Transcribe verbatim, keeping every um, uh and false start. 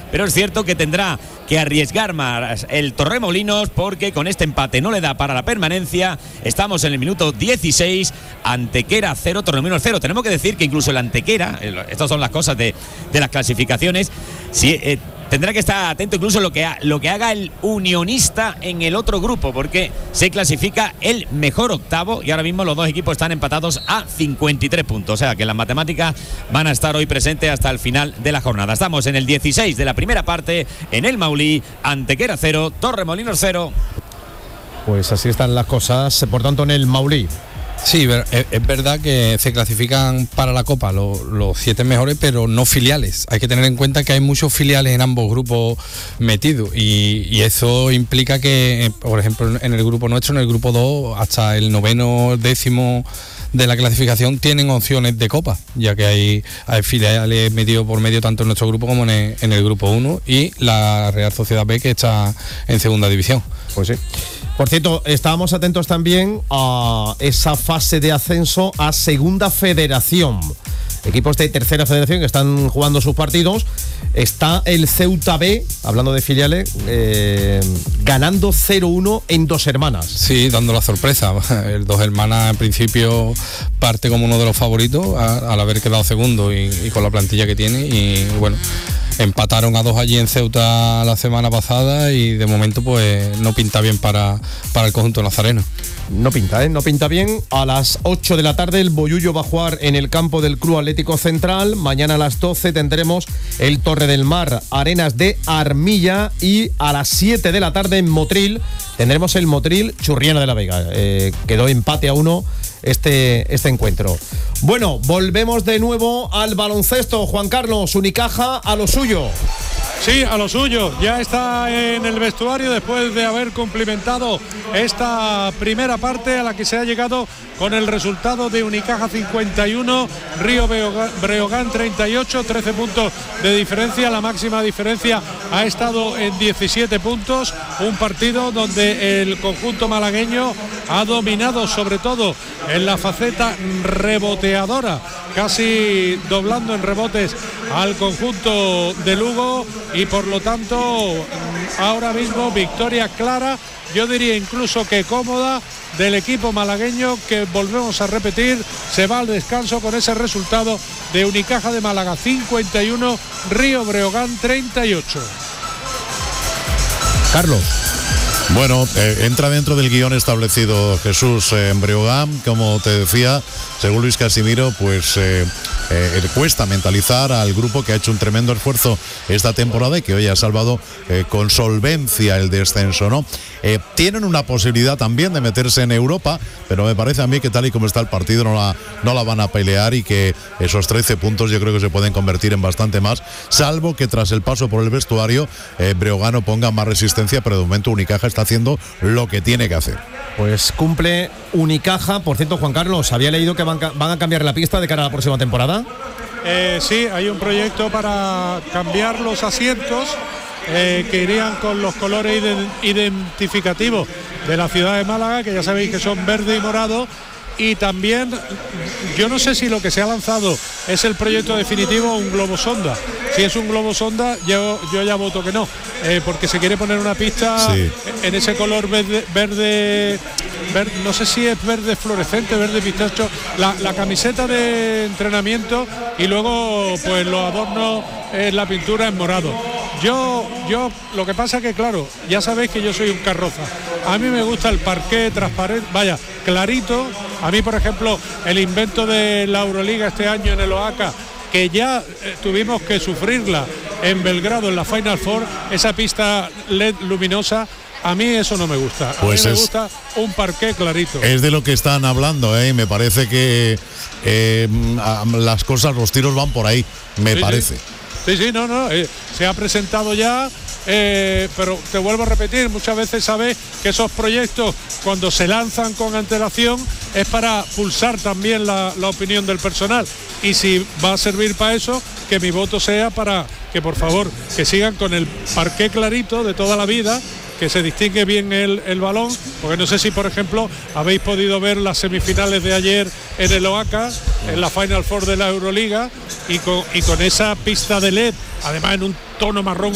pero es cierto que tendrá que arriesgar más el Torremolinos, porque con este empate no le da para la permanencia. Estamos en el minuto dieciséis, Antequera cero, Torremolinos cero. Tenemos que decir que incluso el Antequera, estas son las cosas de, de las clasificaciones, si, eh, tendrá que estar atento incluso lo que, ha, lo que haga el Unionista en el otro grupo, porque se clasifica el mejor octavo y ahora mismo los dos equipos están empatados a cincuenta y tres puntos. O sea que las matemáticas van a estar hoy presentes hasta el final de la jornada. Estamos en el dieciséis de la primera parte, en el Maulí, Antequera cero, Torremolinos cero. Pues así están las cosas, por tanto, en el Maulí. Sí, es verdad que se clasifican para la Copa los, los siete mejores, pero no filiales. Hay que tener en cuenta que hay muchos filiales en ambos grupos metidos y, y eso implica que, por ejemplo, en el grupo nuestro, en el grupo dos, hasta el noveno, décimo de la clasificación tienen opciones de Copa, ya que hay, hay filiales medio por medio tanto en nuestro grupo como en el, en el grupo uno y la Real Sociedad B, que está en segunda división. Pues sí. Por cierto, estábamos atentos también a esa fase de ascenso a Segunda Federación. Equipos de Tercera Federación que están jugando sus partidos. Está el Ceuta B, hablando de filiales, eh, ganando cero uno en Dos Hermanas. Sí, dando la sorpresa. El Dos Hermanas en principio parte como uno de los favoritos a, al haber quedado segundo y, y con la plantilla que tiene. Y bueno, empataron a dos allí en Ceuta la semana pasada y de momento pues no pinta bien para, para el conjunto nazareno. No pinta, ¿eh? No pinta bien. A las ocho de la tarde el Bollullo va a jugar en el campo del Club Atlético Central. Mañana a las doce tendremos el Torre del Mar, Arenas de Armilla. Y a las siete de la tarde en Motril tendremos el Motril Churriana de la Vega. Eh, quedó empate a uno este, este encuentro. Bueno, volvemos de nuevo al baloncesto. Juan Carlos, Unicaja a lo suyo. Sí, a lo suyo, ya está en el vestuario después de haber cumplimentado esta primera parte a la que se ha llegado con el resultado de Unicaja cincuenta y uno, Río Breogán treinta y ocho, trece puntos de diferencia. La máxima diferencia ha estado en diecisiete puntos, un partido donde el conjunto malagueño ha dominado sobre todo en la faceta reboteadora, casi doblando en rebotes al conjunto de Lugo y por lo tanto ahora mismo victoria clara, yo diría incluso que cómoda, del equipo malagueño, que volvemos a repetir, se va al descanso con ese resultado de Unicaja de Málaga cincuenta y uno, Río Breogán treinta y ocho. Carlos. Bueno, eh, entra dentro del guión establecido Jesús eh, en Breogán, como te decía, según Luis Casimiro, pues eh, eh, cuesta mentalizar al grupo que ha hecho un tremendo esfuerzo esta temporada y que hoy ha salvado eh, con solvencia el descenso, ¿no? Eh, tienen una posibilidad también de meterse en Europa, pero me parece a mí que tal y como está el partido no la, no la van a pelear y que esos trece puntos yo creo que se pueden convertir en bastante más, salvo que tras el paso por el vestuario eh, Breogano ponga más resistencia, pero de momento Unicaja está haciendo lo que tiene que hacer. Pues cumple Unicaja. Por cierto, Juan Carlos, había leído que van, van a cambiar la pista de cara a la próxima temporada. Eh, sí, hay un proyecto para cambiar los asientos eh, que irían con los colores identificativos de la ciudad de Málaga, que ya sabéis que son verde y morado. Y también, yo no sé si lo que se ha lanzado es el proyecto definitivo o un globo sonda. Si es un globo sonda, yo, yo ya voto que no, eh, porque se quiere poner una pista sí. en ese color verde, verde, verde, no sé si es verde fluorescente, verde pistacho, la, la camiseta de entrenamiento y luego pues los adornos en la pintura en morado. Yo, yo, lo que pasa que claro, ya sabéis que yo soy un carroza. A mí me gusta el parqué transparente, vaya, clarito. A mí, por ejemplo, el invento de la Euroliga este año en el Oaca, que ya eh, tuvimos que sufrirla en Belgrado en la Final Four, esa pista L E D luminosa, a mí eso no me gusta. A pues mí me es, gusta un parqué clarito. Es de lo que están hablando, ¿eh? Me parece que eh, las cosas, los tiros van por ahí, me sí, parece. Sí. Sí, sí, no, no, eh, se ha presentado ya, eh, pero te vuelvo a repetir, muchas veces sabes que esos proyectos cuando se lanzan con antelación es para pulsar también la, la opinión del personal y si va a servir para eso, que mi voto sea para que por favor que sigan con el parqué clarito de toda la vida, que se distingue bien el, el balón, porque no sé si por ejemplo habéis podido ver las semifinales de ayer en el Oaca, en la Final Four de la Euroliga, y con, y con esa pista de L E D, además en un tono marrón